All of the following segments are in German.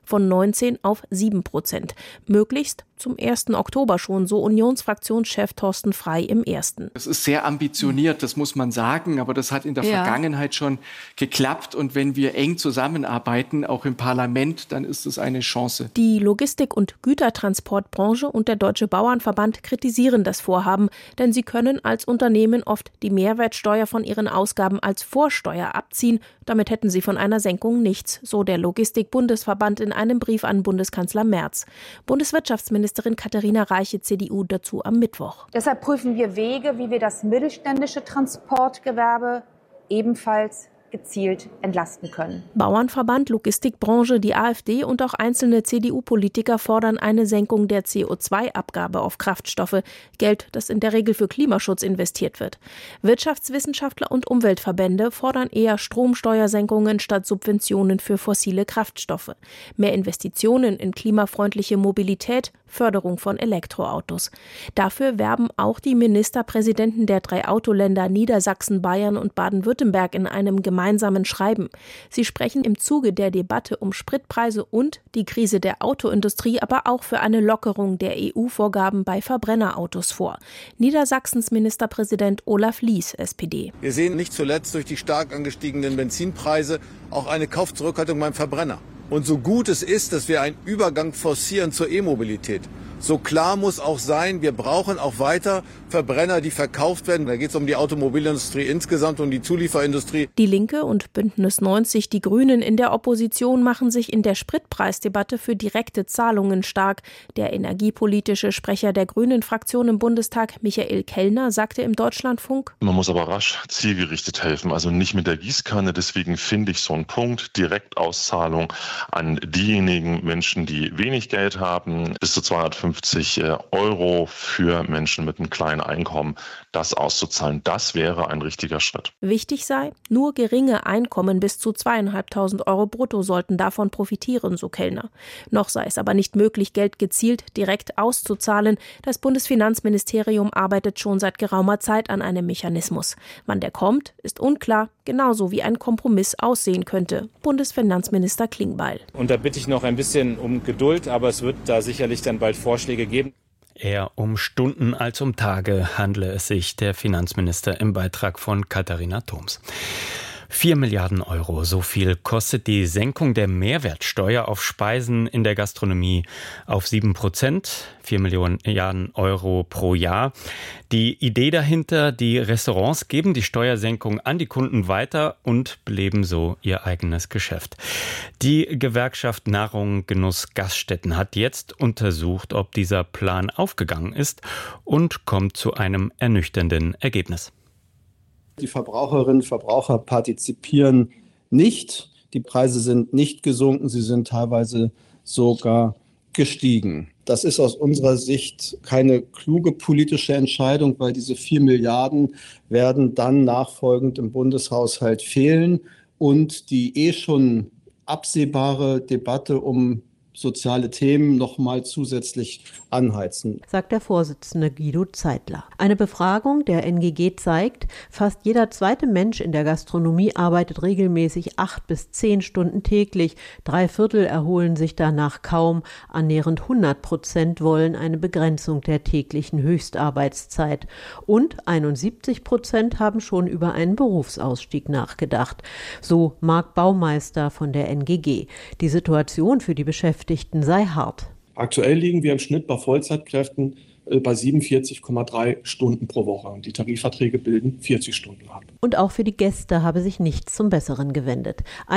von 19 auf 7%. Möglichst zum 1. Oktober schon, so Unionsfraktionschef Thorsten Frey im Ersten. Das ist sehr ambitioniert, das muss man sagen, aber das hat in der Vergangenheit schon geklappt. Und wenn wir eng zusammenarbeiten, auch im Parlament, dann ist es eine Chance. Die Logistik- und Gütertransportbranche und der Deutsche Bauernverband kritisieren das Vorhaben, denn sie können als Unternehmen oft die Mehrwertsteuer von ihren Ausgaben als Vorsteuer abziehen. Damit hätten sie von einer Senkung nichts, so der Logistik-Bundesverband in einem Brief an Bundeskanzler Merz. Bundeswirtschaftsministerin Katharina Reiche, CDU, dazu am Mittwoch. Deshalb prüfen wir Wege, wie wir das mittelständische Transportgewerbe ebenfalls gezielt entlasten können. Bauernverband, Logistikbranche, die AfD und auch einzelne CDU-Politiker fordern eine Senkung der CO2-Abgabe auf Kraftstoffe, Geld, das in der Regel für Klimaschutz investiert wird. Wirtschaftswissenschaftler und Umweltverbände fordern eher Stromsteuersenkungen statt Subventionen für fossile Kraftstoffe. Mehr Investitionen in klimafreundliche Mobilität, Förderung von Elektroautos. Dafür werben auch die Ministerpräsidenten der 3 Autoländer Niedersachsen, Bayern und Baden-Württemberg in einem gemeinsamen Schreiben. Sie sprechen im Zuge der Debatte um Spritpreise und die Krise der Autoindustrie aber auch für eine Lockerung der EU-Vorgaben bei Verbrennerautos vor. Niedersachsens Ministerpräsident Olaf Lies, SPD. Wir sehen nicht zuletzt durch die stark angestiegenen Benzinpreise auch eine Kaufzurückhaltung beim Verbrenner. Und so gut es ist, dass wir einen Übergang forcieren zur E-Mobilität, so klar muss auch sein, wir brauchen auch weiter Verbrenner, die verkauft werden. Da geht es um die Automobilindustrie insgesamt, um die Zulieferindustrie. Die Linke und Bündnis 90, die Grünen in der Opposition machen sich in der Spritpreisdebatte für direkte Zahlungen stark. Der energiepolitische Sprecher der Grünen-Fraktion im Bundestag, Michael Kellner, sagte im Deutschlandfunk: Man muss aber rasch zielgerichtet helfen, also nicht mit der Gießkanne. Deswegen finde ich so einen Punkt, Direktauszahlung an diejenigen Menschen, die wenig Geld haben, bis zu 250 € für Menschen mit einem kleinen Einkommen, das auszuzahlen. Das wäre ein richtiger Schritt. Wichtig sei, nur geringe Einkommen bis zu 2.500 € brutto sollten davon profitieren, so Kellner. Noch sei es aber nicht möglich, Geld gezielt direkt auszuzahlen. Das Bundesfinanzministerium arbeitet schon seit geraumer Zeit an einem Mechanismus. Wann der kommt, ist unklar, genauso wie ein Kompromiss aussehen könnte. Bundesfinanzminister Klingbeil. Und da bitte ich noch ein bisschen um Geduld, aber es wird da sicherlich dann bald Vorschläge geben. Eher um Stunden als um Tage handle es sich, der Finanzminister im Beitrag von Katharina Thoms. 4 Milliarden €, so viel kostet die Senkung der Mehrwertsteuer auf Speisen in der Gastronomie auf 7%, 4 Milliarden € pro Jahr. Die Idee dahinter, die Restaurants geben die Steuersenkung an die Kunden weiter und beleben so ihr eigenes Geschäft. Die Gewerkschaft Nahrung, Genuss, Gaststätten hat jetzt untersucht, ob dieser Plan aufgegangen ist und kommt zu einem ernüchternden Ergebnis. Die Verbraucherinnen und Verbraucher partizipieren nicht. Die Preise sind nicht gesunken, sie sind teilweise sogar gestiegen. Das ist aus unserer Sicht keine kluge politische Entscheidung, weil diese 4 Milliarden werden dann nachfolgend im Bundeshaushalt fehlen und die schon absehbare Debatte um soziale Themen noch mal zusätzlich anheizen, sagt der Vorsitzende Guido Zeitler. Eine Befragung der NGG zeigt, fast jeder zweite Mensch in der Gastronomie arbeitet regelmäßig 8 bis 10 Stunden täglich. 3/4 erholen sich danach kaum. Annähernd 100% wollen eine Begrenzung der täglichen Höchstarbeitszeit. Und 71% haben schon über einen Berufsausstieg nachgedacht. So Marc Baumeister von der NGG. Die Situation für die Beschäftigten sei hart. Aktuell liegen wir im Schnitt bei Vollzeitkräften bei 47,3 Stunden pro Woche. Und die Tarifverträge bilden 40 Stunden ab. Und auch für die Gäste habe sich nichts zum Besseren gewendet.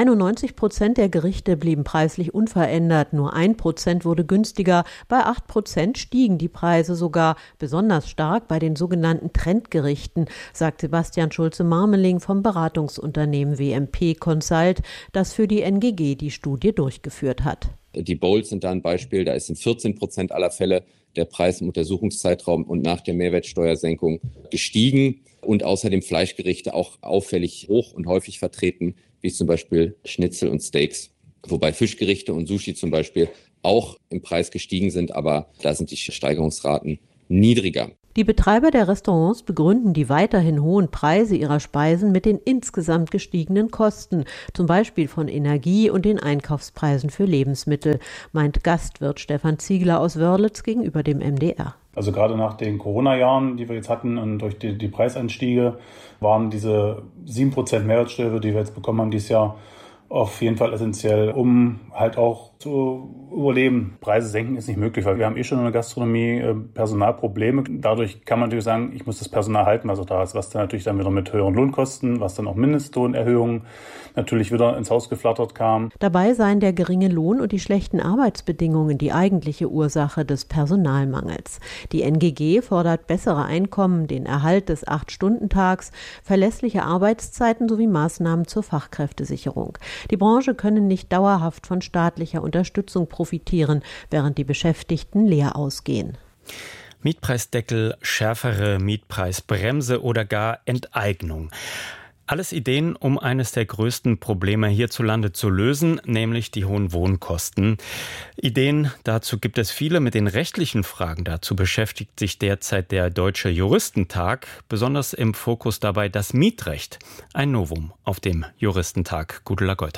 91% der Gerichte blieben preislich unverändert. Nur 1% wurde günstiger. Bei 8% stiegen die Preise sogar. Besonders stark bei den sogenannten Trendgerichten, sagt Sebastian Schulze-Marmeling vom Beratungsunternehmen WMP Consult, das für die NGG die Studie durchgeführt hat. Die Bowls sind da ein Beispiel, da ist in 14% aller Fälle der Preis im Untersuchungszeitraum und nach der Mehrwertsteuersenkung gestiegen und außerdem Fleischgerichte auch auffällig hoch und häufig vertreten, wie zum Beispiel Schnitzel und Steaks. Wobei Fischgerichte und Sushi zum Beispiel auch im Preis gestiegen sind, aber da sind die Steigerungsraten niedriger. Die Betreiber der Restaurants begründen die weiterhin hohen Preise ihrer Speisen mit den insgesamt gestiegenen Kosten, zum Beispiel von Energie und den Einkaufspreisen für Lebensmittel, meint Gastwirt Stefan Ziegler aus Wörlitz gegenüber dem MDR. Also gerade nach den Corona-Jahren, die wir jetzt hatten und durch die Preisanstiege, waren diese 7% Mehrwertsteuer, die wir jetzt bekommen haben dieses Jahr, auf jeden Fall essentiell, um halt auch zu überleben. Preise senken ist nicht möglich, weil wir haben schon in der Gastronomie Personalprobleme. Dadurch kann man natürlich sagen, ich muss das Personal halten, was auch da ist, was dann natürlich dann wieder mit höheren Lohnkosten, was dann auch Mindestlohnerhöhungen natürlich wieder ins Haus geflattert kam. Dabei seien der geringe Lohn und die schlechten Arbeitsbedingungen die eigentliche Ursache des Personalmangels. Die NGG fordert bessere Einkommen, den Erhalt des 8-Stunden-Tags, verlässliche Arbeitszeiten sowie Maßnahmen zur Fachkräftesicherung. Die Branche könne nicht dauerhaft von staatlicher Unterstützung profitieren, während die Beschäftigten leer ausgehen. Mietpreisdeckel, schärfere Mietpreisbremse oder gar Enteignung. Alles Ideen, um eines der größten Probleme hierzulande zu lösen, nämlich die hohen Wohnkosten. Ideen dazu gibt es viele. Mit den rechtlichen Fragen dazu beschäftigt sich derzeit der Deutsche Juristentag. Besonders im Fokus dabei das Mietrecht. Ein Novum auf dem Juristentag. Gudula Geuter.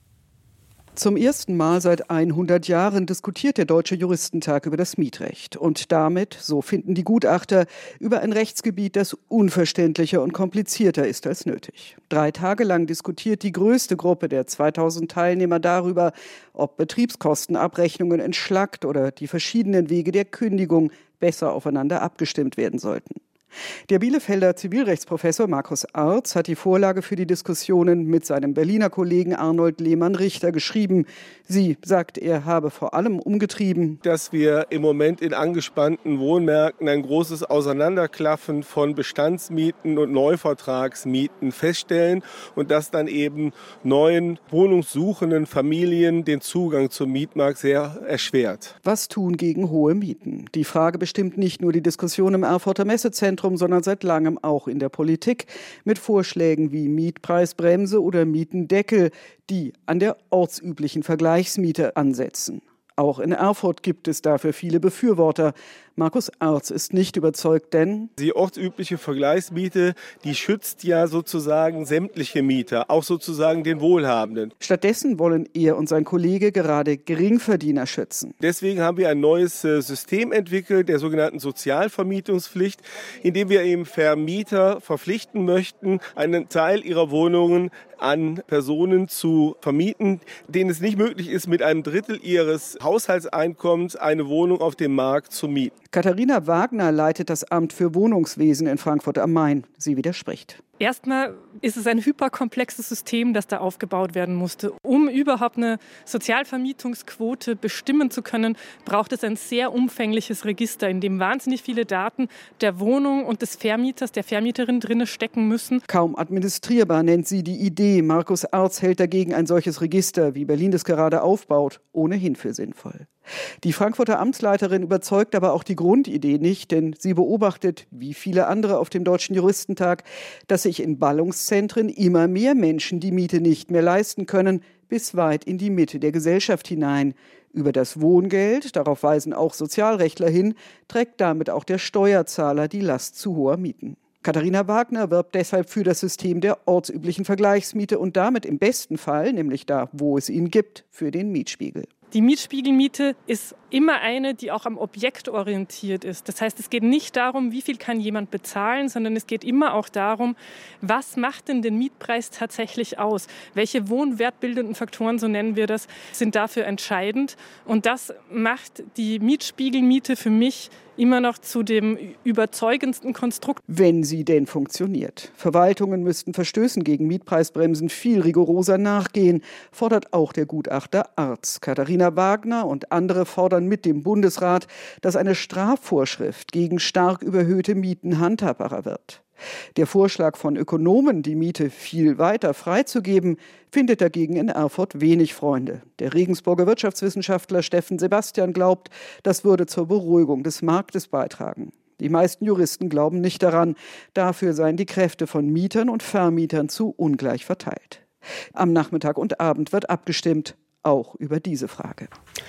Zum ersten Mal seit 100 Jahren diskutiert der Deutsche Juristentag über das Mietrecht. Und damit, so finden die Gutachter, über ein Rechtsgebiet, das unverständlicher und komplizierter ist als nötig. 3 Tage lang diskutiert die größte Gruppe der 2000 Teilnehmer darüber, ob Betriebskostenabrechnungen entschlackt oder die verschiedenen Wege der Kündigung besser aufeinander abgestimmt werden sollten. Der Bielefelder Zivilrechtsprofessor Markus Arz hat die Vorlage für die Diskussionen mit seinem Berliner Kollegen Arnold Lehmann-Richter geschrieben. Sie, sagt er, habe vor allem umgetrieben, dass wir im Moment in angespannten Wohnmärkten ein großes Auseinanderklaffen von Bestandsmieten und Neuvertragsmieten feststellen und dass dann eben neuen wohnungssuchenden Familien den Zugang zum Mietmarkt sehr erschwert. Was tun gegen hohe Mieten? Die Frage bestimmt nicht nur die Diskussion im Erfurter Messezentrum, sondern seit langem auch in der Politik mit Vorschlägen wie Mietpreisbremse oder Mietendeckel, die an der ortsüblichen Vergleichsmiete ansetzen. Auch in Erfurt gibt es dafür viele Befürworter. Markus Arz ist nicht überzeugt, denn die ortsübliche Vergleichsmiete, die schützt ja sozusagen sämtliche Mieter, auch sozusagen den Wohlhabenden. Stattdessen wollen er und sein Kollege gerade Geringverdiener schützen. Deswegen haben wir ein neues System entwickelt, der sogenannten Sozialvermietungspflicht, in dem wir eben Vermieter verpflichten möchten, einen Teil ihrer Wohnungen an Personen zu vermieten, denen es nicht möglich ist, mit einem Drittel ihres Haushaltseinkommens eine Wohnung auf dem Markt zu mieten. Katharina Wagner leitet das Amt für Wohnungswesen in Frankfurt am Main. Sie widerspricht. Erstmal ist es ein hyperkomplexes System, das da aufgebaut werden musste. Um überhaupt eine Sozialvermietungsquote bestimmen zu können, braucht es ein sehr umfängliches Register, in dem wahnsinnig viele Daten der Wohnung und des Vermieters, der Vermieterin drin stecken müssen. Kaum administrierbar nennt sie die Idee. Markus Arz hält dagegen ein solches Register, wie Berlin das gerade aufbaut, ohnehin für sinnvoll. Die Frankfurter Amtsleiterin überzeugt aber auch die Grundidee nicht, denn sie beobachtet, wie viele andere auf dem Deutschen Juristentag, dass sich in Ballungszentren immer mehr Menschen die Miete nicht mehr leisten können, bis weit in die Mitte der Gesellschaft hinein. Über das Wohngeld, darauf weisen auch Sozialrechtler hin, trägt damit auch der Steuerzahler die Last zu hoher Mieten. Katharina Wagner wirbt deshalb für das System der ortsüblichen Vergleichsmiete und damit im besten Fall, nämlich da, wo es ihn gibt, für den Mietspiegel. Die Mietspiegelmiete ist immer eine, die auch am Objekt orientiert ist. Das heißt, es geht nicht darum, wie viel kann jemand bezahlen, sondern es geht immer auch darum, was macht denn den Mietpreis tatsächlich aus? Welche wohnwertbildenden Faktoren, so nennen wir das, sind dafür entscheidend? Und das macht die Mietspiegelmiete für mich immer noch zu dem überzeugendsten Konstrukt. Wenn sie denn funktioniert. Verwaltungen müssten Verstößen gegen Mietpreisbremsen viel rigoroser nachgehen, fordert auch der Gutachter Arz. Katharina Wagner und andere fordern mit dem Bundesrat, dass eine Strafvorschrift gegen stark überhöhte Mieten handhabbarer wird. Der Vorschlag von Ökonomen, die Miete viel weiter freizugeben, findet dagegen in Erfurt wenig Freunde. Der Regensburger Wirtschaftswissenschaftler Steffen Sebastian glaubt, das würde zur Beruhigung des Marktes beitragen. Die meisten Juristen glauben nicht daran. Dafür seien die Kräfte von Mietern und Vermietern zu ungleich verteilt. Am Nachmittag und Abend wird abgestimmt, auch über diese Frage.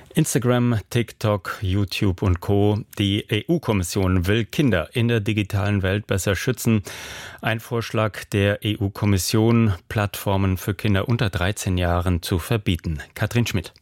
Instagram, TikTok, YouTube und Co. Die EU-Kommission will Kinder in der digitalen Welt besser schützen. Ein Vorschlag der EU-Kommission, Plattformen für Kinder unter 13 Jahren zu verbieten. Katrin Schmidt.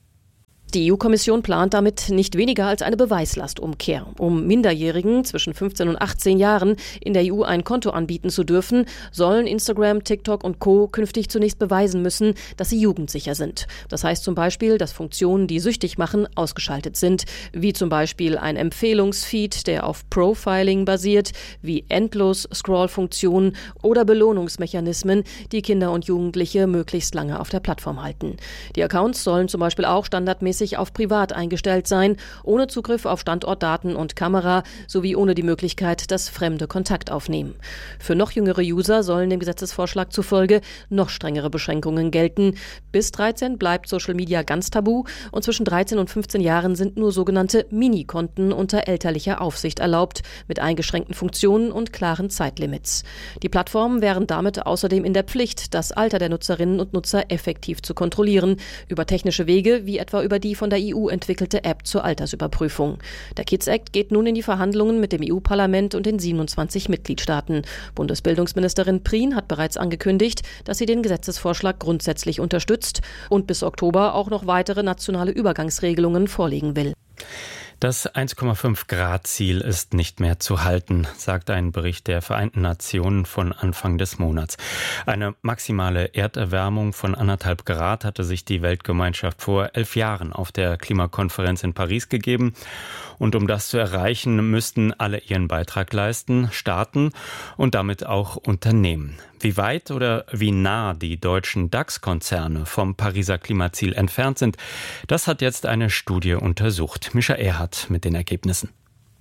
Die EU-Kommission plant damit nicht weniger als eine Beweislastumkehr. Um Minderjährigen zwischen 15 und 18 Jahren in der EU ein Konto anbieten zu dürfen, sollen Instagram, TikTok und Co. künftig zunächst beweisen müssen, dass sie jugendsicher sind. Das heißt zum Beispiel, dass Funktionen, die süchtig machen, ausgeschaltet sind, wie zum Beispiel ein Empfehlungsfeed, der auf Profiling basiert, wie Endlos-Scroll-Funktionen oder Belohnungsmechanismen, die Kinder und Jugendliche möglichst lange auf der Plattform halten. Die Accounts sollen zum Beispiel auch standardmäßig auf privat eingestellt sein, ohne Zugriff auf Standortdaten und Kamera sowie ohne die Möglichkeit, dass Fremde Kontakt aufnehmen. Für noch jüngere User sollen dem Gesetzesvorschlag zufolge noch strengere Beschränkungen gelten. Bis 13 bleibt Social Media ganz tabu und zwischen 13 und 15 Jahren sind nur sogenannte Mini-Konten unter elterlicher Aufsicht erlaubt, mit eingeschränkten Funktionen und klaren Zeitlimits. Die Plattformen wären damit außerdem in der Pflicht, das Alter der Nutzerinnen und Nutzer effektiv zu kontrollieren, über technische Wege wie etwa über die von der EU entwickelte App zur Altersüberprüfung. Der Kids Act geht nun in die Verhandlungen mit dem EU-Parlament und den 27 Mitgliedstaaten. Bundesbildungsministerin Prien hat bereits angekündigt, dass sie den Gesetzesvorschlag grundsätzlich unterstützt und bis Oktober auch noch weitere nationale Übergangsregelungen vorlegen will. Das 1,5-Grad-Ziel ist nicht mehr zu halten, sagt ein Bericht der Vereinten Nationen von Anfang des Monats. Eine maximale Erderwärmung von 1,5 Grad hatte sich die Weltgemeinschaft vor 11 Jahren auf der Klimakonferenz in Paris gegeben. Und um das zu erreichen, müssten alle ihren Beitrag leisten, Staaten und damit auch Unternehmen. Wie weit oder wie nah die deutschen DAX-Konzerne vom Pariser Klimaziel entfernt sind, das hat jetzt eine Studie untersucht. Mischa Erhardt mit den Ergebnissen.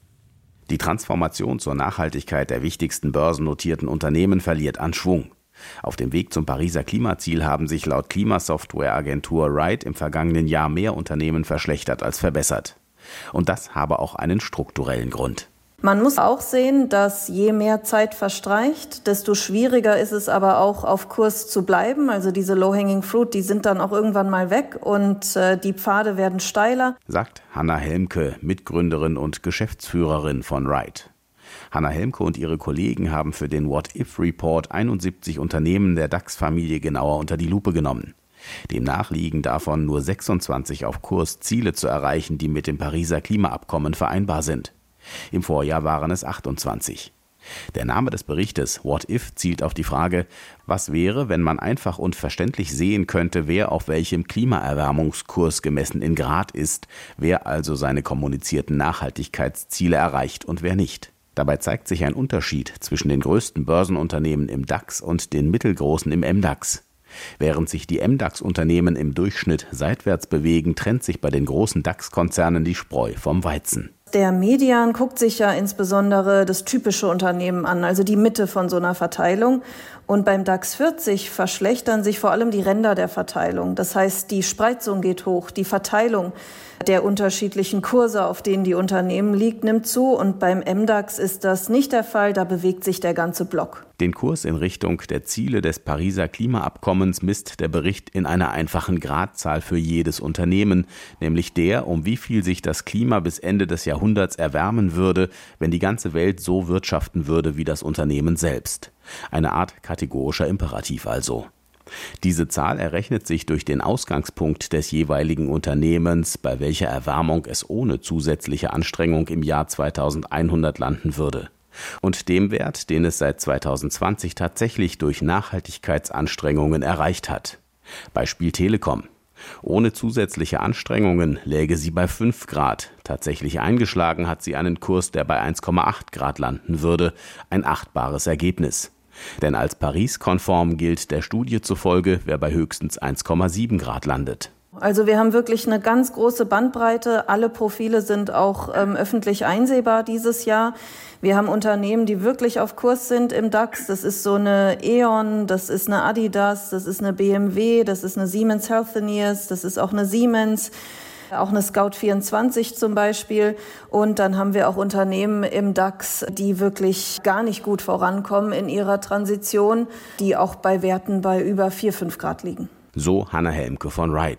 Die Transformation zur Nachhaltigkeit der wichtigsten börsennotierten Unternehmen verliert an Schwung. Auf dem Weg zum Pariser Klimaziel haben sich laut Klimasoftwareagentur Rite im vergangenen Jahr mehr Unternehmen verschlechtert als verbessert. Und das habe auch einen strukturellen Grund. Man muss auch sehen, dass je mehr Zeit verstreicht, desto schwieriger ist es aber auch auf Kurs zu bleiben. Also diese Low-Hanging Fruit, die sind dann auch irgendwann mal weg und die Pfade werden steiler. Sagt Hanna Helmke, Mitgründerin und Geschäftsführerin von Rite. Hanna Helmke und ihre Kollegen haben für den What-If-Report 71 Unternehmen der DAX-Familie genauer unter die Lupe genommen. Demnach liegen davon nur 26 auf Kurs, Ziele zu erreichen, die mit dem Pariser Klimaabkommen vereinbar sind. Im Vorjahr waren es 28. Der Name des Berichtes, What If, zielt auf die Frage, was wäre, wenn man einfach und verständlich sehen könnte, wer auf welchem Klimaerwärmungskurs gemessen in Grad ist, wer also seine kommunizierten Nachhaltigkeitsziele erreicht und wer nicht. Dabei zeigt sich ein Unterschied zwischen den größten Börsenunternehmen im DAX und den mittelgroßen im MDAX. Während sich die MDAX-Unternehmen im Durchschnitt seitwärts bewegen, trennt sich bei den großen DAX-Konzernen die Spreu vom Weizen. Der Median guckt sich ja insbesondere das typische Unternehmen an, also die Mitte von so einer Verteilung. Und beim DAX 40 verschlechtern sich vor allem die Ränder der Verteilung. Das heißt, die Spreizung geht hoch, die Verteilung der unterschiedlichen Kurse, auf denen die Unternehmen liegt, nimmt zu. Und beim MDAX ist das nicht der Fall, da bewegt sich der ganze Block. Den Kurs in Richtung der Ziele des Pariser Klimaabkommens misst der Bericht in einer einfachen Gradzahl für jedes Unternehmen, nämlich der, um wie viel sich das Klima bis Ende des Jahrhunderts erwärmen würde, wenn die ganze Welt so wirtschaften würde wie das Unternehmen selbst. Eine Art kategorischer Imperativ also. Diese Zahl errechnet sich durch den Ausgangspunkt des jeweiligen Unternehmens, bei welcher Erwärmung es ohne zusätzliche Anstrengung im Jahr 2100 landen würde. Und dem Wert, den es seit 2020 tatsächlich durch Nachhaltigkeitsanstrengungen erreicht hat. Beispiel Telekom. Ohne zusätzliche Anstrengungen läge sie bei 5 Grad. Tatsächlich eingeschlagen hat sie einen Kurs, der bei 1,8 Grad landen würde. Ein achtbares Ergebnis. Denn als Paris-konform gilt der Studie zufolge, wer bei höchstens 1,7 Grad landet. Also wir haben wirklich eine ganz große Bandbreite. Alle Profile sind auch öffentlich einsehbar dieses Jahr. Wir haben Unternehmen, die wirklich auf Kurs sind im DAX. Das ist so eine E.ON, das ist eine Adidas, das ist eine BMW, das ist eine Siemens Healthineers, das ist auch eine Siemens. Auch eine Scout24 zum Beispiel. Und dann haben wir auch Unternehmen im DAX, die wirklich gar nicht gut vorankommen in ihrer Transition, die auch bei Werten bei über 4-5 Grad liegen. So Hanna Helmke von Rite.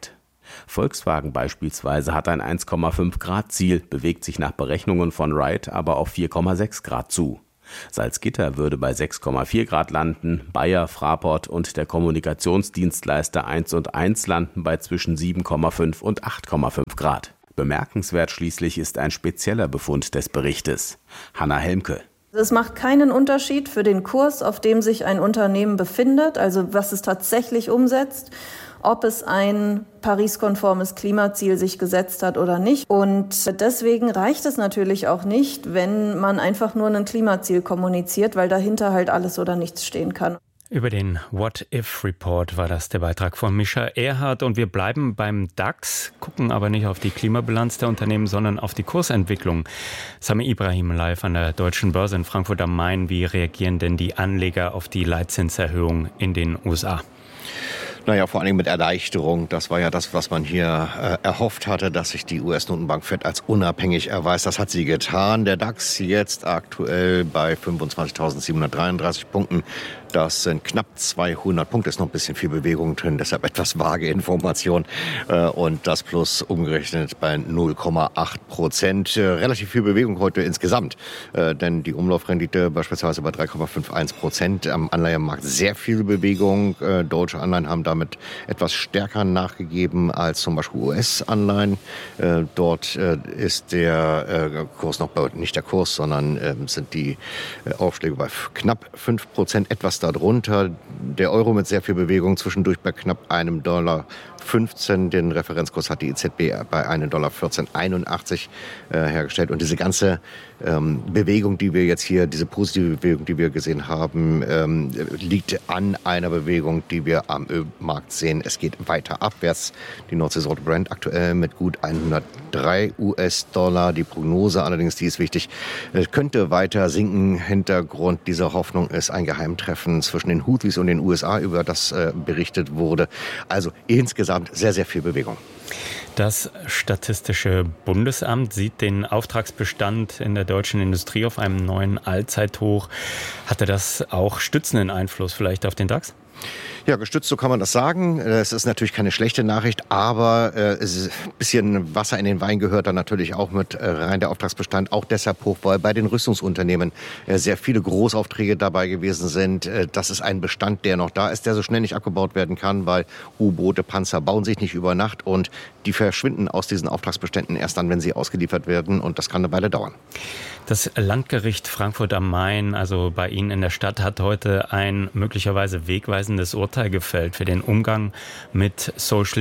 Volkswagen beispielsweise hat ein 1,5 Grad Ziel, bewegt sich nach Berechnungen von Wright aber auf 4,6 Grad zu. Salzgitter würde bei 6,4 Grad landen, Bayer, Fraport und der Kommunikationsdienstleister 1&1 landen bei zwischen 7,5 und 8,5 Grad. Bemerkenswert schließlich ist ein spezieller Befund des Berichtes. Hanna Helmke. Es macht keinen Unterschied für den Kurs, auf dem sich ein Unternehmen befindet, also was es tatsächlich umsetzt, ob es ein Paris-konformes Klimaziel sich gesetzt hat oder nicht. Und deswegen reicht es natürlich auch nicht, wenn man einfach nur ein Klimaziel kommuniziert, weil dahinter halt alles oder nichts stehen kann. Über den What-If-Report war das der Beitrag von Mischa Erhardt. Und wir bleiben beim DAX, gucken aber nicht auf die Klimabilanz der Unternehmen, sondern auf die Kursentwicklung. Sami Ibrahim live an der Deutschen Börse in Frankfurt am Main. Wie reagieren denn die Anleger auf die Leitzinserhöhung in den USA? Naja, vor allem mit Erleichterung. Das war ja das, was man hier erhofft hatte, dass sich die US-Notenbank Fed als unabhängig erweist. Das hat sie getan. Der DAX jetzt aktuell bei 25.733 Punkten. Das sind knapp 200 Punkte, ist noch ein bisschen viel Bewegung drin, deshalb etwas vage Information. Und das Plus umgerechnet bei 0,8%. Relativ viel Bewegung heute insgesamt, denn die Umlaufrendite beispielsweise bei 3,51%. Am Anleihenmarkt sehr viel Bewegung. Deutsche Anleihen haben damit etwas stärker nachgegeben als zum Beispiel US-Anleihen. Dort ist der Kurs noch, nicht der Kurs, sondern sind die Aufschläge bei knapp 5%, etwas darunter. Der Euro mit sehr viel Bewegung, zwischendurch bei knapp $1,15. Den Referenzkurs hat die EZB bei $1,1481 hergestellt. Und diese ganze Bewegung, die wir jetzt hier, diese positive Bewegung, die wir gesehen haben, liegt an einer Bewegung, die wir am Ölmarkt sehen. Es geht weiter abwärts. Die Nordsee Salt Brent aktuell mit gut $103. Die Prognose allerdings, die ist wichtig, könnte weiter sinken. Hintergrund dieser Hoffnung ist ein Geheimtreffen zwischen den Houthis und den USA, über das berichtet wurde. Also insgesamt sehr, sehr viel Bewegung. Das Statistische Bundesamt sieht den Auftragsbestand in der deutschen Industrie auf einem neuen Allzeithoch. Hatte das auch stützenden Einfluss vielleicht auf den DAX? Ja, gestützt, so kann man das sagen. Es ist natürlich keine schlechte Nachricht, aber es ist ein bisschen Wasser in den Wein gehört dann natürlich auch mit rein, der Auftragsbestand. Auch deshalb hoch, weil bei den Rüstungsunternehmen sehr viele Großaufträge dabei gewesen sind. Das ist ein Bestand, der noch da ist, der so schnell nicht abgebaut werden kann, weil U-Boote, Panzer bauen sich nicht über Nacht und die verschwinden aus diesen Auftragsbeständen erst dann, wenn sie ausgeliefert werden, und das kann eine Weile dauern. Das Landgericht Frankfurt am Main, also bei Ihnen in der Stadt, hat heute ein möglicherweise wegweisendes Urteil gefällt für den Umgang mit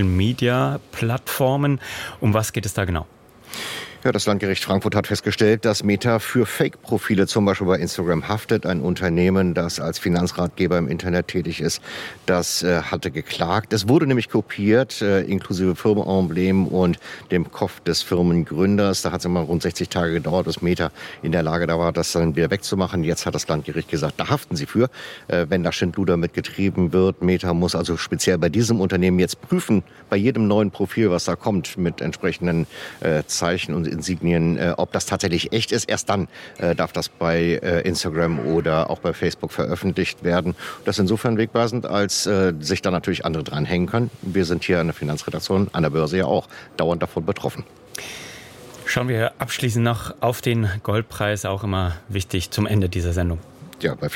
Social-Media-Plattformen. Um was geht es da genau? Ja, das Landgericht Frankfurt hat festgestellt, dass Meta für Fake-Profile zum Beispiel bei Instagram haftet. Ein Unternehmen, das als Finanzratgeber im Internet tätig ist, das hatte geklagt. Es wurde nämlich kopiert, inklusive Firmenemblem und dem Kopf des Firmengründers. Da hat es immer rund 60 Tage gedauert, bis Meta in der Lage da war, das dann wieder wegzumachen. Jetzt hat das Landgericht gesagt, da haften sie für, wenn da Schindluder mitgetrieben wird. Meta muss also speziell bei diesem Unternehmen jetzt prüfen, bei jedem neuen Profil, was da kommt, mit entsprechenden Zeichen und Insignien, ob das tatsächlich echt ist. Erst dann darf das bei Instagram oder auch bei Facebook veröffentlicht werden. Das ist insofern wegweisend, als sich da natürlich andere dranhängen können. Wir sind hier an der Finanzredaktion, an der Börse ja auch dauernd davon betroffen. Schauen wir abschließend noch auf den Goldpreis, auch immer wichtig zum Ende dieser Sendung. Ja, bei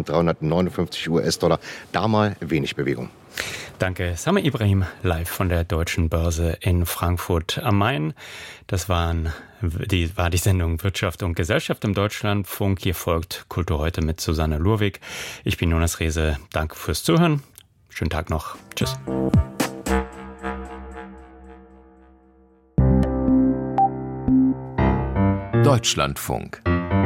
4.359 US-Dollar, da mal wenig Bewegung. Danke, Sami Ibrahim, live von der Deutschen Börse in Frankfurt am Main. Das war die Sendung Wirtschaft und Gesellschaft im Deutschlandfunk. Hier folgt Kultur heute mit Susanne Lurwig. Ich bin Jonas Rehse. Danke fürs Zuhören. Schönen Tag noch. Tschüss. Deutschlandfunk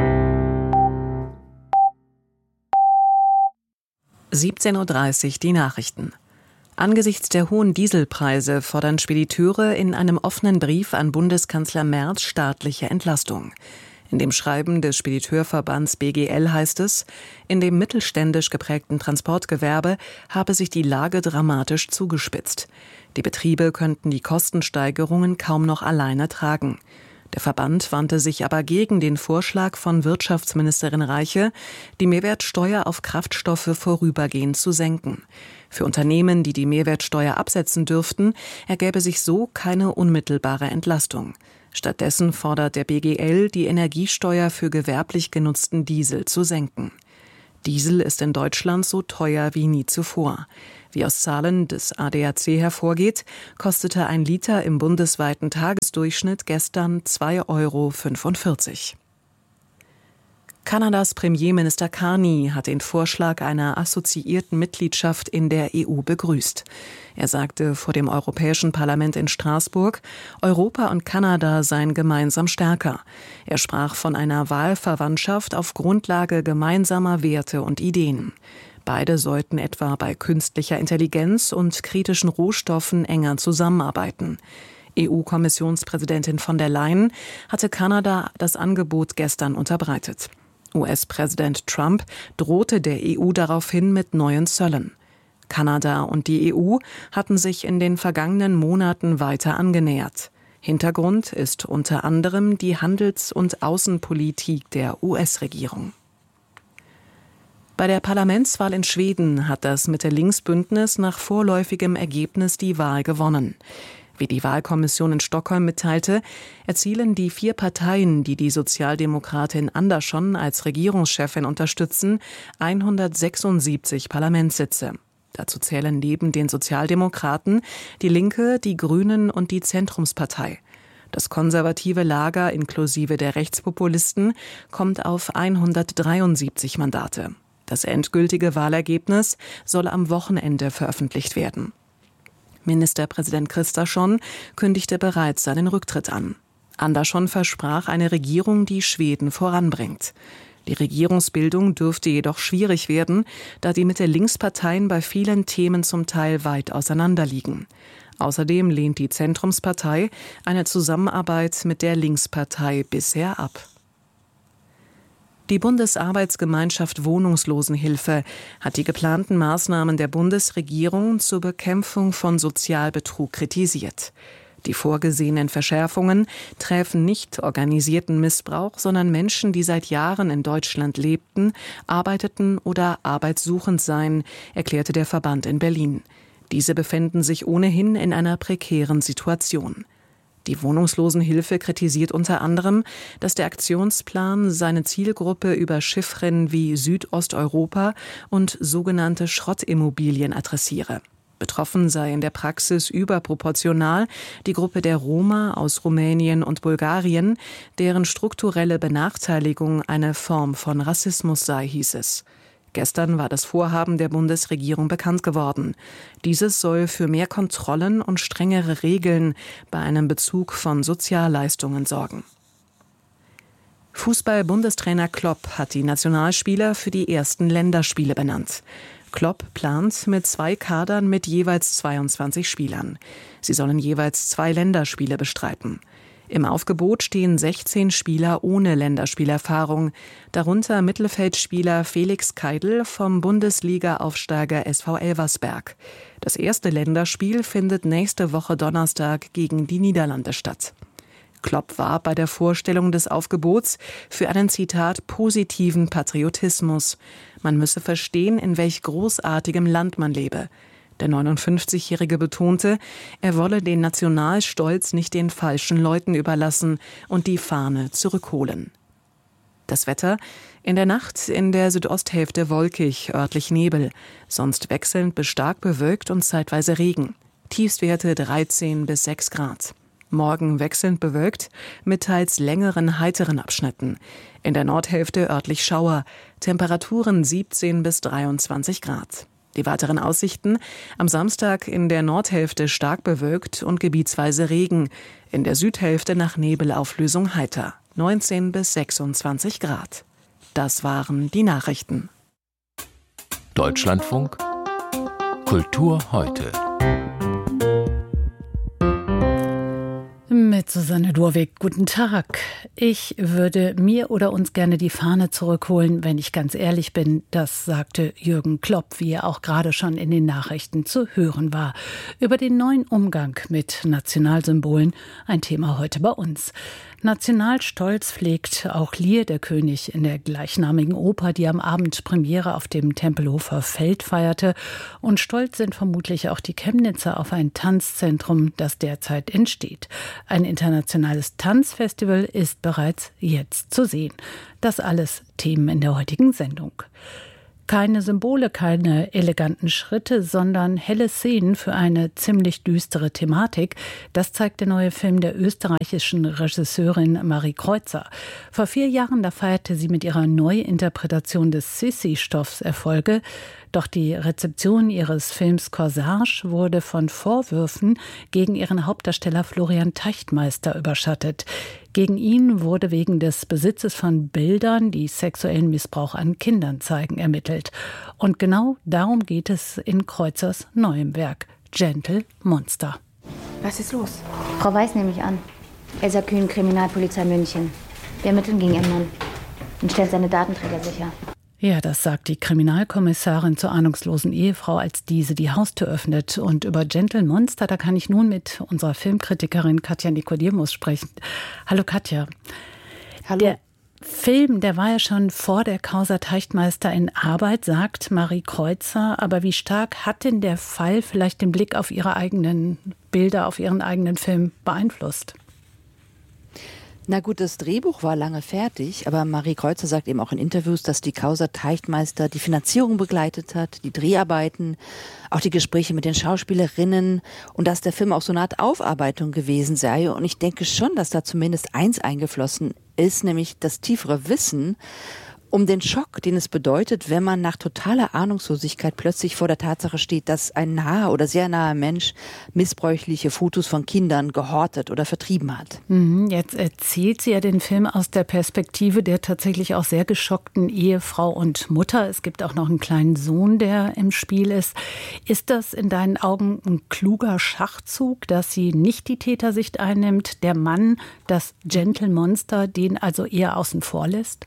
17:30 Uhr die Nachrichten. Angesichts der hohen Dieselpreise fordern Spediteure in einem offenen Brief an Bundeskanzler Merz staatliche Entlastung. In dem Schreiben des Spediteurverbands BGL heißt es, in dem mittelständisch geprägten Transportgewerbe habe sich die Lage dramatisch zugespitzt. Die Betriebe könnten die Kostensteigerungen kaum noch alleine tragen. Der Verband wandte sich aber gegen den Vorschlag von Wirtschaftsministerin Reiche, die Mehrwertsteuer auf Kraftstoffe vorübergehend zu senken. Für Unternehmen, die die Mehrwertsteuer absetzen dürften, ergäbe sich so keine unmittelbare Entlastung. Stattdessen fordert der BGL, die Energiesteuer für gewerblich genutzten Diesel zu senken. Diesel ist in Deutschland so teuer wie nie zuvor. Wie aus Zahlen des ADAC hervorgeht, kostete ein Liter im bundesweiten Tagesdurchschnitt gestern 2,45 €. Kanadas Premierminister Carney hat den Vorschlag einer assoziierten Mitgliedschaft in der EU begrüßt. Er sagte vor dem Europäischen Parlament in Straßburg, Europa und Kanada seien gemeinsam stärker. Er sprach von einer Wahlverwandtschaft auf Grundlage gemeinsamer Werte und Ideen. Beide sollten etwa bei künstlicher Intelligenz und kritischen Rohstoffen enger zusammenarbeiten. EU-Kommissionspräsidentin von der Leyen hatte Kanada das Angebot gestern unterbreitet. US-Präsident Trump drohte der EU daraufhin mit neuen Zöllen. Kanada und die EU hatten sich in den vergangenen Monaten weiter angenähert. Hintergrund ist unter anderem die Handels- und Außenpolitik der US-Regierung. Bei der Parlamentswahl in Schweden hat das Mitte-Links-Bündnis nach vorläufigem Ergebnis die Wahl gewonnen. Wie die Wahlkommission in Stockholm mitteilte, erzielen die 4 Parteien, die die Sozialdemokratin Andersson als Regierungschefin unterstützen, 176 Parlamentssitze. Dazu zählen neben den Sozialdemokraten die Linke, die Grünen und die Zentrumspartei. Das konservative Lager inklusive der Rechtspopulisten kommt auf 173 Mandate. Das endgültige Wahlergebnis soll am Wochenende veröffentlicht werden. Ministerpräsident Kristersson kündigte bereits seinen Rücktritt an. Andersson versprach eine Regierung, die Schweden voranbringt. Die Regierungsbildung dürfte jedoch schwierig werden, da die Mitte-Links-Parteien bei vielen Themen zum Teil weit auseinanderliegen. Außerdem lehnt die Zentrumspartei eine Zusammenarbeit mit der Linkspartei bisher ab. Die Bundesarbeitsgemeinschaft Wohnungslosenhilfe hat die geplanten Maßnahmen der Bundesregierung zur Bekämpfung von Sozialbetrug kritisiert. Die vorgesehenen Verschärfungen treffen nicht organisierten Missbrauch, sondern Menschen, die seit Jahren in Deutschland lebten, arbeiteten oder arbeitssuchend seien, erklärte der Verband in Berlin. Diese befinden sich ohnehin in einer prekären Situation. Die Wohnungslosenhilfe kritisiert unter anderem, dass der Aktionsplan seine Zielgruppe über Chiffren wie Südosteuropa und sogenannte Schrottimmobilien adressiere. Betroffen sei in der Praxis überproportional die Gruppe der Roma aus Rumänien und Bulgarien, deren strukturelle Benachteiligung eine Form von Rassismus sei, hieß es. Gestern war das Vorhaben der Bundesregierung bekannt geworden. Dieses soll für mehr Kontrollen und strengere Regeln bei einem Bezug von Sozialleistungen sorgen. Fußball-Bundestrainer Klopp hat die Nationalspieler für die ersten Länderspiele benannt. Klopp plant mit 2 Kadern mit jeweils 22 Spielern. Sie sollen jeweils 2 Länderspiele bestreiten. Im Aufgebot stehen 16 Spieler ohne Länderspielerfahrung, darunter Mittelfeldspieler Felix Keidl vom Bundesliga-Aufsteiger SV Elversberg. Das erste Länderspiel findet nächste Woche Donnerstag gegen die Niederlande statt. Klopp war bei der Vorstellung des Aufgebots für einen, Zitat, positiven Patriotismus. Man müsse verstehen, in welch großartigem Land man lebe. Der 59-Jährige betonte, er wolle den Nationalstolz nicht den falschen Leuten überlassen und die Fahne zurückholen. Das Wetter: in der Nacht in der Südosthälfte wolkig, örtlich Nebel, sonst wechselnd bis stark bewölkt und zeitweise Regen. Tiefstwerte 13 bis 6 Grad. Morgen wechselnd bewölkt, mit teils längeren, heiteren Abschnitten. In der Nordhälfte örtlich Schauer, Temperaturen 17 bis 23 Grad. Die weiteren Aussichten: am Samstag in der Nordhälfte stark bewölkt und gebietsweise Regen, in der Südhälfte nach Nebelauflösung heiter, 19 bis 26 Grad. Das waren die Nachrichten. Deutschlandfunk Kultur heute. Mit mit Susanne Durwig. Guten Tag. Ich würde mir oder uns gerne die Fahne zurückholen, wenn ich ganz ehrlich bin. Das sagte Jürgen Klopp, wie er auch gerade schon in den Nachrichten zu hören war. Über den neuen Umgang mit Nationalsymbolen, ein Thema heute bei uns. Nationalstolz pflegt auch Lear, der König, in der gleichnamigen Oper, die am Abend Premiere auf dem Tempelhofer Feld feierte. Und stolz sind vermutlich auch die Chemnitzer auf ein Tanzzentrum, das derzeit entsteht. Ein internationales Tanzfestival ist bereits jetzt zu sehen. Das alles Themen in der heutigen Sendung. Keine Symbole, keine eleganten Schritte, sondern helle Szenen für eine ziemlich düstere Thematik. Das zeigt der neue Film der österreichischen Regisseurin Marie Kreuzer. Vor 4 Jahren, da feierte sie mit ihrer Neuinterpretation des Sissi-Stoffs Erfolge. Doch die Rezeption ihres Films Corsage wurde von Vorwürfen gegen ihren Hauptdarsteller Florian Teichtmeister überschattet. Gegen ihn wurde wegen des Besitzes von Bildern, die sexuellen Missbrauch an Kindern zeigen, ermittelt. Und genau darum geht es in Kreuzers neuem Werk, Gentle Monster. Was ist los? Frau Weiß nehme ich an. Elsa Kühn, Kriminalpolizei München. Wir ermitteln gegen ihren Mann und stellen seine Datenträger sicher. Ja, das sagt die Kriminalkommissarin zur ahnungslosen Ehefrau, als diese die Haustür öffnet. Und über Gentle Monster, da kann ich nun mit unserer Filmkritikerin Katja Nicodemus sprechen. Hallo Katja. Hallo. Der Film, der war ja schon vor der Causa Teichtmeister in Arbeit, sagt Marie Kreuzer. Aber wie stark hat denn der Fall vielleicht den Blick auf ihre eigenen Bilder, auf ihren eigenen Film beeinflusst? Na gut, das Drehbuch war lange fertig, aber Marie Kreuzer sagt eben auch in Interviews, dass die Causa Teichtmeister die Finanzierung begleitet hat, die Dreharbeiten, auch die Gespräche mit den Schauspielerinnen und dass der Film auch so eine Art Aufarbeitung gewesen sei. Und ich denke schon, dass da zumindest eins eingeflossen ist, nämlich das tiefere Wissen um den Schock, den es bedeutet, wenn man nach totaler Ahnungslosigkeit plötzlich vor der Tatsache steht, dass ein naher oder sehr naher Mensch missbräuchliche Fotos von Kindern gehortet oder vertrieben hat. Jetzt erzählt sie ja den Film aus der Perspektive der tatsächlich auch sehr geschockten Ehefrau und Mutter. Es gibt auch noch einen kleinen Sohn, der im Spiel ist. Ist das in deinen Augen ein kluger Schachzug, dass sie nicht die Tätersicht einnimmt, der Mann, das Gentle Monster, den also eher außen vor lässt?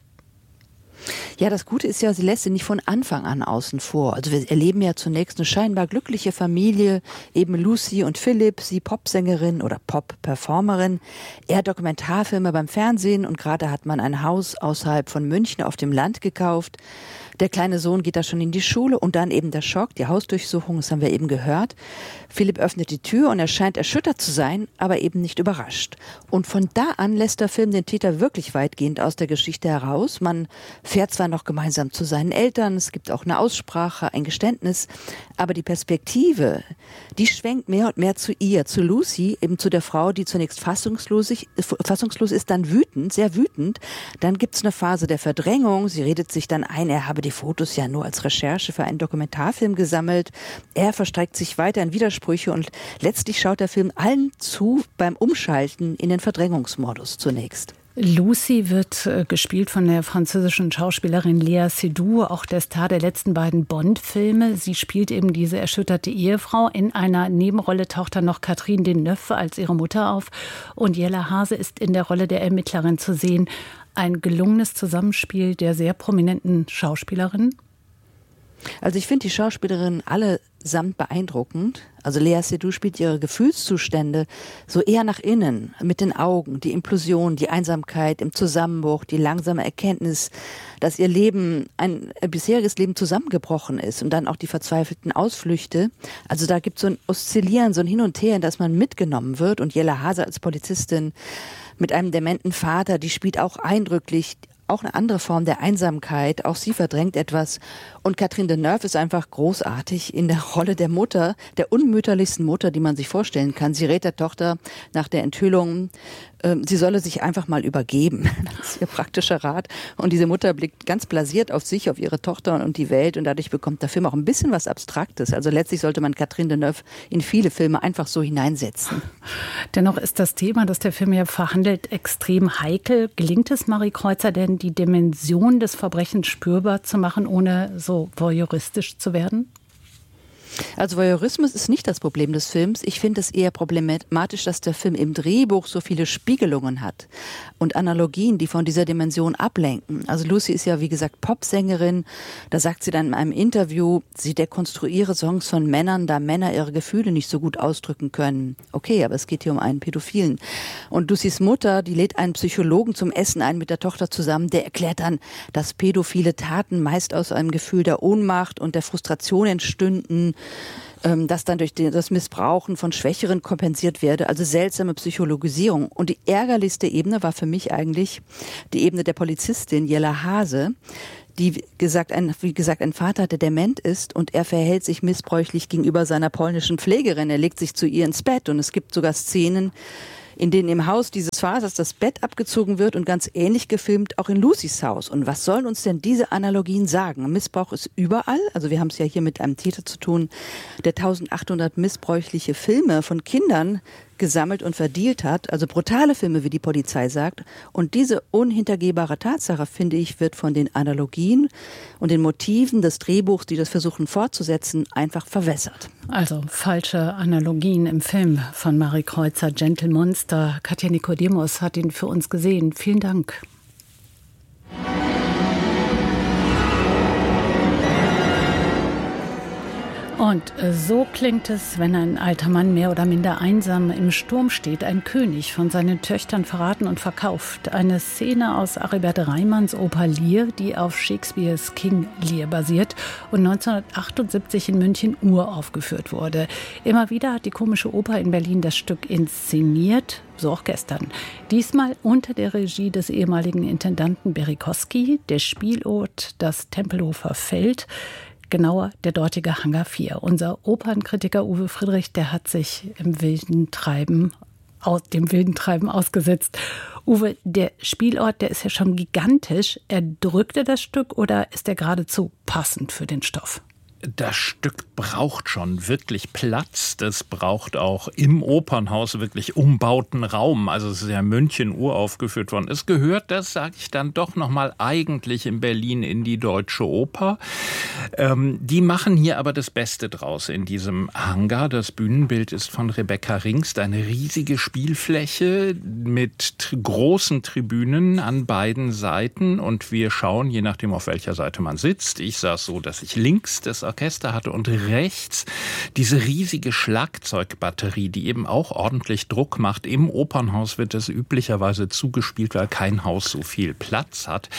Ja, das Gute ist ja, sie lässt sie nicht von Anfang an außen vor. Also wir erleben ja zunächst eine scheinbar glückliche Familie, eben Lucy und Philipp, sie Popsängerin oder Pop-Performerin, er Dokumentarfilmer beim Fernsehen und gerade hat man ein Haus außerhalb von München auf dem Land gekauft. Der kleine Sohn geht da schon in die Schule und dann eben der Schock, die Hausdurchsuchung, das haben wir eben gehört. Philipp öffnet die Tür und er scheint erschüttert zu sein, aber eben nicht überrascht. Und von da an lässt der Film den Täter wirklich weitgehend aus der Geschichte heraus. Man fährt zwar noch gemeinsam zu seinen Eltern, es gibt auch eine Aussprache, ein Geständnis, aber die Perspektive, die schwenkt mehr und mehr zu ihr, zu Lucy, eben zu der Frau, die zunächst fassungslos ist, dann wütend, sehr wütend. Dann gibt's eine Phase der Verdrängung, sie redet sich dann ein, er habe die Fotos ja nur als Recherche für einen Dokumentarfilm gesammelt. Er verstrickt sich weiter in Widersprüche und letztlich schaut der Film allen zu beim Umschalten in den Verdrängungsmodus zunächst. Lucy wird gespielt von der französischen Schauspielerin Léa Seydoux, auch der Star der letzten beiden Bond-Filme. Sie spielt eben diese erschütterte Ehefrau. In einer Nebenrolle taucht dann noch Catherine Deneuve als ihre Mutter auf. Und Jella Hase ist in der Rolle der Ermittlerin zu sehen. Ein gelungenes Zusammenspiel der sehr prominenten Schauspielerinnen? Also ich finde die Schauspielerinnen allesamt beeindruckend. Also Léa Seydoux spielt ihre Gefühlszustände so eher nach innen, mit den Augen, die Implosion, die Einsamkeit im Zusammenbruch, die langsame Erkenntnis, dass ihr Leben, ein bisheriges Leben zusammengebrochen ist und dann auch die verzweifelten Ausflüchte. Also da gibt es so ein Oszillieren, so ein Hin und Her, in das man mitgenommen wird. Und Jella Hase als Polizistin mit einem dementen Vater, die spielt auch eindrücklich auch eine andere Form der Einsamkeit. Auch sie verdrängt etwas. Und Catherine Deneuve ist einfach großartig in der Rolle der Mutter, der unmütterlichsten Mutter, die man sich vorstellen kann. Sie rät der Tochter nach der Enthüllung, sie solle sich einfach mal übergeben. Das ist ihr praktischer Rat. Und diese Mutter blickt ganz blasiert auf sich, auf ihre Tochter und die Welt. Und dadurch bekommt der Film auch ein bisschen was Abstraktes. Also letztlich sollte man Catherine Deneuve in viele Filme einfach so hineinsetzen. Dennoch ist das Thema, das der Film ja verhandelt, extrem heikel. Gelingt es Marie Kreuzer denn, die Dimension des Verbrechens spürbar zu machen, ohne so voyeuristisch zu werden? Also Voyeurismus ist nicht das Problem des Films. Ich finde es eher problematisch, dass der Film im Drehbuch so viele Spiegelungen hat und Analogien, die von dieser Dimension ablenken. Also Lucy ist ja, wie gesagt, Popsängerin. Da sagt sie dann in einem Interview, sie dekonstruiere Songs von Männern, da Männer ihre Gefühle nicht so gut ausdrücken können. Okay, aber es geht hier um einen Pädophilen. Und Lucys Mutter, die lädt einen Psychologen zum Essen ein mit der Tochter zusammen, der erklärt dann, dass pädophile Taten meist aus einem Gefühl der Ohnmacht und der Frustration entstünden, das dann durch das Missbrauchen von Schwächeren kompensiert werde. Also seltsame Psychologisierung. Und die ärgerlichste Ebene war für mich eigentlich die Ebene der Polizistin Jella Hase, die, wie gesagt, ein Vater hatte, der dement ist und er verhält sich missbräuchlich gegenüber seiner polnischen Pflegerin. Er legt sich zu ihr ins Bett und es gibt sogar Szenen, in denen im Haus dieses Vaters das Bett abgezogen wird und ganz ähnlich gefilmt auch in Lucys Haus. Und was sollen uns denn diese Analogien sagen? Missbrauch ist überall. Also wir haben es ja hier mit einem Täter zu tun, der 1800 missbräuchliche Filme von Kindern gesammelt und verdealt hat, also brutale Filme, wie die Polizei sagt. Und diese unhintergehbare Tatsache, finde ich, wird von den Analogien und den Motiven des Drehbuchs, die das versuchen fortzusetzen, einfach verwässert. Also falsche Analogien im Film von Marie Kreuzer, Gentle Monster. Katja Nicodemus hat ihn für uns gesehen. Vielen Dank. Und so klingt es, wenn ein alter Mann mehr oder minder einsam im Sturm steht, ein König von seinen Töchtern verraten und verkauft. Eine Szene aus Aribert Reimanns Oper Lear, die auf Shakespeares King Lear basiert und 1978 in München uraufgeführt wurde. Immer wieder hat die Komische Oper in Berlin das Stück inszeniert, so auch gestern. Diesmal unter der Regie des ehemaligen Intendanten Berikowski, der Spielort das Tempelhofer Feld, genauer der dortige Hangar 4. Unser Opernkritiker Uwe Friedrich, der hat sich dem wilden Treiben ausgesetzt. Uwe, der Spielort, der ist ja schon gigantisch. Erdrückte das Stück oder ist er geradezu passend für den Stoff? Das Stück braucht schon wirklich Platz. Das braucht auch im Opernhaus wirklich umbauten Raum. Also es ist ja in München uraufgeführt worden. Es gehört, das sage ich dann doch nochmal, eigentlich in Berlin in die Deutsche Oper. Die machen hier aber das Beste draus in diesem Hangar. Das Bühnenbild ist von Rebecca Ringst. Eine riesige Spielfläche mit großen Tribünen an beiden Seiten. Und wir schauen, je nachdem auf welcher Seite man sitzt. Ich saß so, dass ich links das Orchester hatte und rechts diese riesige Schlagzeugbatterie, die eben auch ordentlich Druck macht. Im Opernhaus wird das üblicherweise zugespielt, weil kein Haus so viel Platz hat.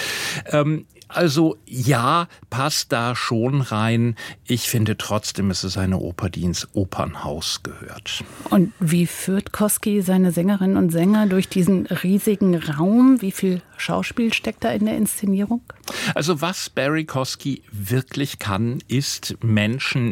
Also ja, passt da schon rein. Ich finde trotzdem, es ist eine Oper, die ins Opernhaus gehört. Und wie führt Kosky seine Sängerinnen und Sänger durch diesen riesigen Raum? Wie viel Schauspiel steckt da in der Inszenierung? Also was Berikowski wirklich kann, ist Menschen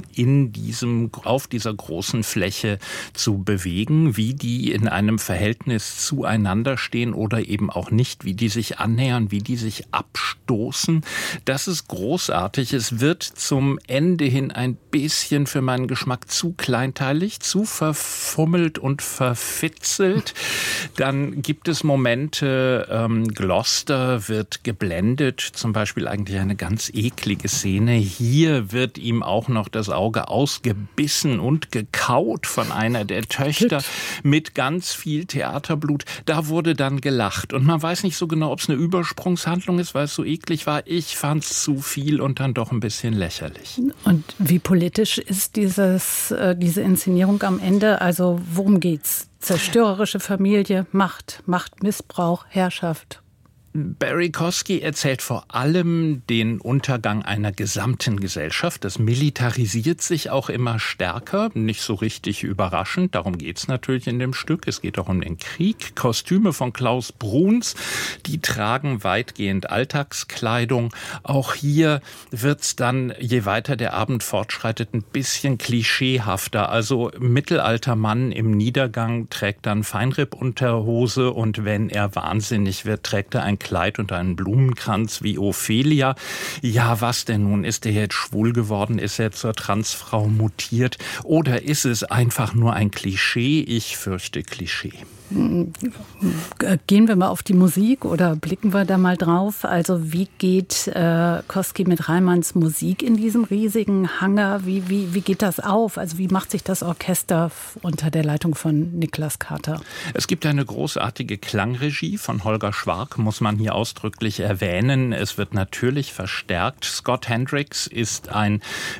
auf dieser großen Fläche zu bewegen, wie die in einem Verhältnis zueinander stehen oder eben auch nicht, wie die sich annähern, wie die sich abstoßen. Das ist großartig. Es wird zum Ende hin ein bisschen für meinen Geschmack zu kleinteilig, zu verfummelt und verfitzelt. Dann gibt es Momente, Gloucester wird geblendet, zum Beispiel eigentlich eine ganz eklige Szene. Hier wird ihm auch noch das Auge ausgebissen und gekaut von einer der Töchter mit ganz viel Theaterblut. Da wurde dann gelacht und man weiß nicht so genau, ob es eine Übersprungshandlung ist, weil es so eklig war. Ich fand es zu viel und dann doch ein bisschen lächerlich. Und wie politisch ist diese Inszenierung am Ende? Also worum geht's? Zerstörerische Familie, Macht, Missbrauch, Herrschaft. Berikowski erzählt vor allem den Untergang einer gesamten Gesellschaft. Das militarisiert sich auch immer stärker, nicht so richtig überraschend. Darum geht es natürlich in dem Stück. Es geht auch um den Krieg. Kostüme von Klaus Bruns, die tragen weitgehend Alltagskleidung. Auch hier wird es dann, je weiter der Abend fortschreitet, ein bisschen klischeehafter. Also mittelalter Mann im Niedergang trägt dann Feinrippunterhose und wenn er wahnsinnig wird, trägt er ein Kleid und einen Blumenkranz wie Ophelia. Ja, was denn nun? Ist er jetzt schwul geworden? Ist er zur Transfrau mutiert? Oder ist es einfach nur ein Klischee? Ich fürchte Klischee. Gehen wir mal auf die Musik oder blicken wir da mal drauf? Also wie geht Kosky mit Reimanns Musik in diesem riesigen Hangar? Wie geht das auf? Also wie macht sich das Orchester unter der Leitung von Niklas Kater? Es gibt eine großartige Klangregie von Holger Schwark, muss man hier ausdrücklich erwähnen. Es wird natürlich verstärkt. Scott Hendricks ist ein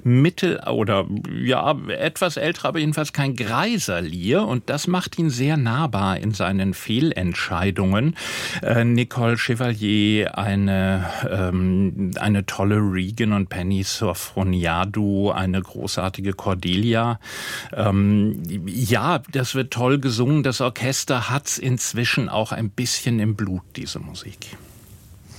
etwas älterer, aber jedenfalls kein greiser Lier, und das macht ihn sehr nahbar in seinen Fehlentscheidungen. Nicole Chevalier, eine tolle Regan und Penny Sofroniadou, eine großartige Cordelia. Das wird toll gesungen. Das Orchester hat's inzwischen auch ein bisschen im Blut, diese Musik.